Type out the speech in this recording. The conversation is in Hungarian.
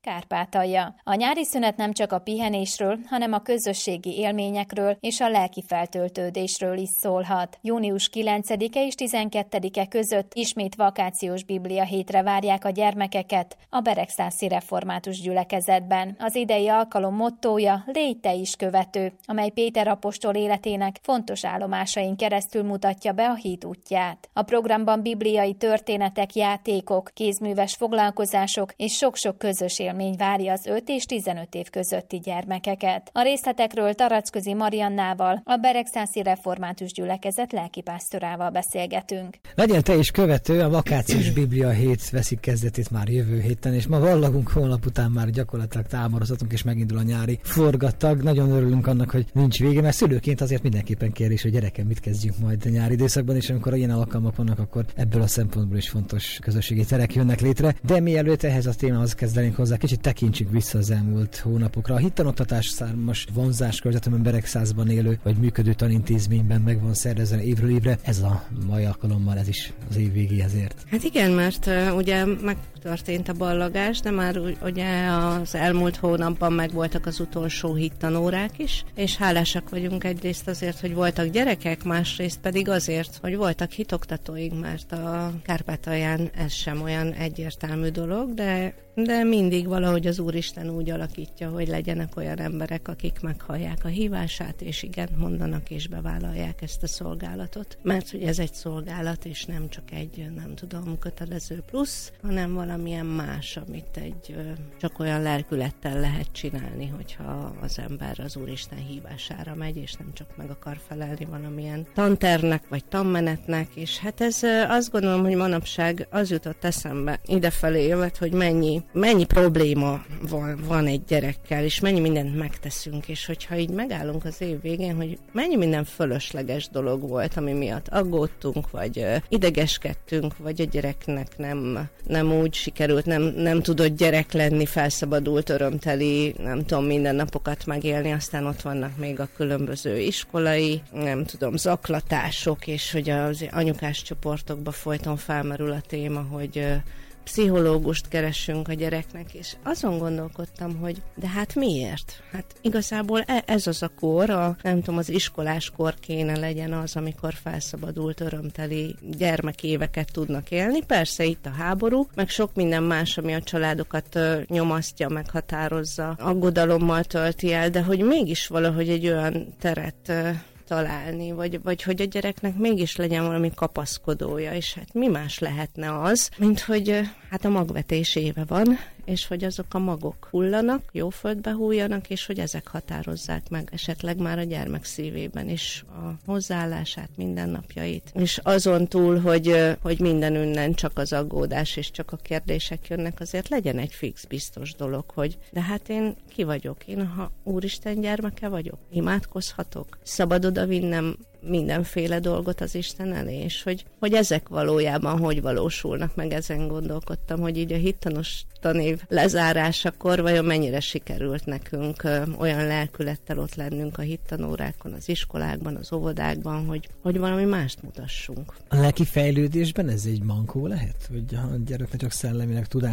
Kárpátalja. A nyári szünet nem csak a pihenésről, hanem a közösségi élményekről és a lelki feltöltődésről is szólhat. Június 9-e és 12-e között ismét vakációs Biblia hétre várják a gyermekeket a Beregszászi Református Gyülekezetben. Az idei alkalom mottója Légy te is követő, amely Péter apostol életének fontos állomásain keresztül mutatja be a hit útját. A programban bibliai történetek, játékok, kézműves foglalkozások és sok-sok közös élmény várja az 5 és 15 év közötti gyermekeket. A részletekről Taracközi Mariannával, a Beregszászi Református Gyülekezet lelkipásztorával beszélgetünk. Legyen te is követő, a vakációs Biblia hét veszik kezdetét már jövő héten, és ma vallagunk, holnap után már gyakorlatilag táborozhatunk, és megindul a nyári forgatag. Nagyon örülünk annak, hogy nincs vége, mert szülőként azért mindenképpen kérdés, hogy gyerekem, mit kezdjünk majd a nyári időszakban, és amikor ilyen alkalmak vannak, akkor ebből a szempontból is fontos közösségi terek jönnek létre. De mielőtt ehhez a témához kezdenénk hozzá, kicsit tekintsünk vissza az elmúlt hónapokra. A hittanoktatás számos vonzáskörzetben, Beregszászban élő vagy működő tanintézményben meg van szervezve évről évre. Ez a mai alkalommal ez is az év végéhez ért. Hát igen, mert ugye megtörtént a ballagás, de már ugye az elmúlt hónapban megvoltak az utolsó hittanórák is, és hálásak vagyunk egyrészt azért, hogy voltak gyerekek, másrészt pedig azért, hogy voltak hitoktatóink, mert a Kárpátalján ez sem olyan egyértelmű dolog, de mindig valahogy az Úristen úgy alakítja, hogy legyenek olyan emberek, akik meghallják a hívását, és igent mondanak, és bevállalják ezt a szolgálatot. Mert hogy ez egy szolgálat, és nem csak egy, nem tudom, kötelező plusz, hanem valamilyen más, amit csak olyan lelkülettel lehet csinálni, hogyha az ember az Úristen hívására megy, és nem csak meg akar felelni valamilyen tantervnek, vagy tanmenetnek, és hát ez azt gondolom, hogy manapság az jutott eszembe idefelé jövet, hogy mennyi probléma van egy gyerekkel, és mennyi mindent megteszünk, és hogyha így megállunk az év végén, hogy mennyi minden fölösleges dolog volt, ami miatt aggódtunk, vagy idegeskedtünk, vagy a gyereknek nem úgy sikerült, nem tudott gyerek lenni, felszabadult, örömteli, nem tudom, mindennapokat megélni, aztán ott vannak még a különböző iskolai, nem tudom, zaklatások, és hogy az anyukás csoportokba folyton felmerül a téma, hogy pszichológust keressünk a gyereknek, és azon gondolkodtam, hogy de hát miért? Hát igazából ez az a kor, nem tudom, az iskolás kor kéne legyen az, amikor felszabadult, örömteli gyermekéveket tudnak élni. Persze itt a háború, meg sok minden más, ami a családokat nyomasztja, meghatározza, aggodalommal tölti el, de hogy mégis valahogy egy olyan teret találni, vagy hogy a gyereknek mégis legyen valami kapaszkodója, és hát mi más lehetne az, mint hogy hát a magvetés éve van, és hogy azok a magok hullanak, jó földbe hújjanak, és hogy ezek határozzák meg esetleg már a gyermek szívében is a hozzáállását, mindennapjait. És azon túl, hogy mindenünnen csak az aggódás és csak a kérdések jönnek, azért legyen egy fix biztos dolog, hogy de hát én ki vagyok? Én ha Úristen gyermeke vagyok, imádkozhatok, szabad odavinnem mindenféle dolgot az Isten elé, és hogy ezek valójában hogy valósulnak meg, ezen gondolkodtam, hogy így a hittanos tanév lezárásakor vajon mennyire sikerült nekünk olyan lelkülettel ott lennünk a hittanórákon, az iskolákban, az óvodákban, hogy valami mást mutassunk. A lelki fejlődésben ez egy mankó lehet? Hogy a gyereknek csak szellemileg tud